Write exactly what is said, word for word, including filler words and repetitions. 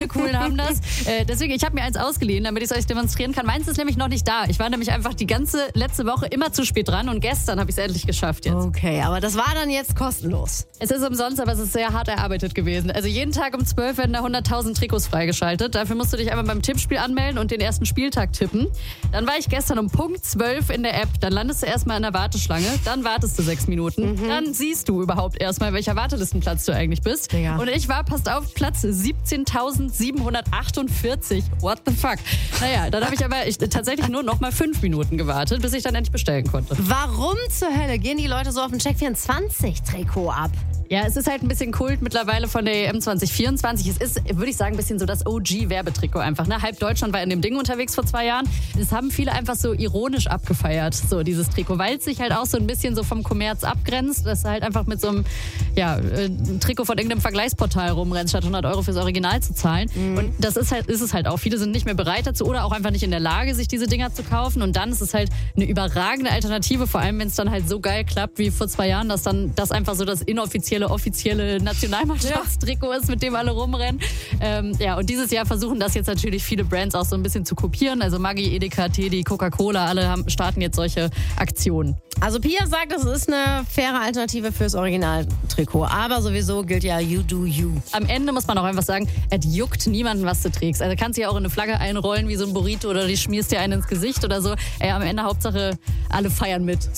coolen haben das. Äh, deswegen, ich habe mir eins ausgeliehen, damit ich es euch demonstrieren kann. Meins ist nämlich noch nicht da. Ich war nämlich einfach die ganze letzte Woche immer zu spät dran und gestern habe ich es endlich geschafft jetzt. Okay, aber das war dann jetzt kostenlos. Es ist umsonst, aber es ist sehr hart erarbeitet gewesen. Also jeden Tag um zwölf werden da hunderttausend Trikots freigeschaltet. Dafür musst du dich einmal beim Tippspiel anmelden und den ersten Spieltag tippen. Dann war ich gestern um Punkt zwölf in der App. Dann landest du erstmal in der Warteschlange. Dann wartest du sechs Minuten. Mhm. Dann siehst du überhaupt erstmal, welcher Wartelistenplatz du eigentlich bist. Digga. Und ich war, passt auf, Platz siebzehntausendsiebenhundertachtundvierzig. What the fuck? Naja, dann habe ich aber ich, tatsächlich nur noch mal fünf Minuten gewartet, bis ich dann endlich bestellen konnte. Warum zur Hölle gehen die Leute so auf den Check vierundzwanzig-Trikot ab? Ja, es ist halt ein bisschen Kult mittlerweile von der E M zwanzig vierundzwanzig. Es ist, würde ich sagen, ein bisschen so das O G-Werbetrikot einfach. Ne? Halb Deutschland war in dem Ding unterwegs vor zwei Jahren. Das haben viele einfach so ironisch abgefeiert, so dieses Trikot, weil es sich halt auch so ein bisschen so vom Kommerz abgrenzt, dass du halt einfach mit so einem ja, ein Trikot von irgendeinem Vergleichsportal rumrennst, statt hundert Euro fürs Original zu zahlen. Mhm. Und das ist halt, ist es halt auch. Viele sind nicht mehr bereit dazu oder auch einfach nicht in der Lage, sich diese Dinger zu kaufen. Und dann ist es halt eine überragende Alternative, vor allem wenn es dann halt so geil klappt wie vor zwei Jahren, dass dann das einfach so das inoffizielle offizielle Nationalmannschaftstrikot ist, mit dem alle rumrennen. Ähm, ja, und dieses Jahr versuchen das jetzt natürlich viele Brands auch so ein bisschen zu kopieren. Also Maggi, Edeka, Teddy, Coca-Cola, alle haben, starten jetzt solche Aktionen. Also Pia sagt, es ist eine faire Alternative fürs Originaltrikot. Aber sowieso gilt ja you do you. Am Ende muss man auch einfach sagen, es juckt niemanden, was du trägst. Also kannst du ja auch in eine Flagge einrollen wie so ein Burrito oder die schmierst dir einen ins Gesicht oder so. Ey, am Ende Hauptsache alle feiern mit.